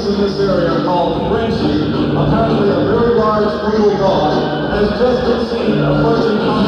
place in this area called Frenchie, apparently a very large feudal dog, has just been seen approaching